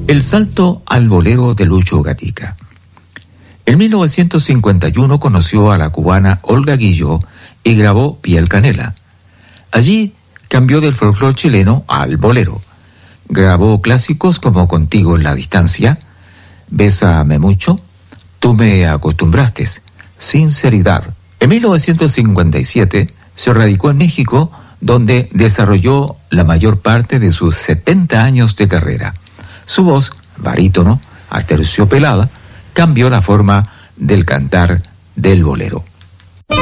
El salto al bolero de Lucho Gatica. En 1951 conoció a la cubana Olga Guilló y grabó Piel Canela. Allí cambió del folclore chileno al bolero. Grabó clásicos como Contigo en la distancia, Bésame mucho, Tú me acostumbraste, Sinceridad. En 1957 se radicó en México, donde desarrolló la mayor parte de sus 70 años de carrera. Su voz, barítono, aterciopelada, cambió la forma del cantar del bolero.